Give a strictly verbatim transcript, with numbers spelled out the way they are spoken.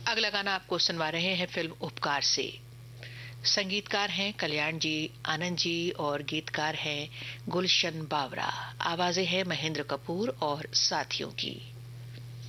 अगला गाना आपको सुनवा रहे हैं फिल्म उपकार से। संगीतकार हैं कल्याण जी, आनंद जी और गीतकार हैं गुलशन बावरा। आवाजें हैं महेंद्र कपूर और साथियों की।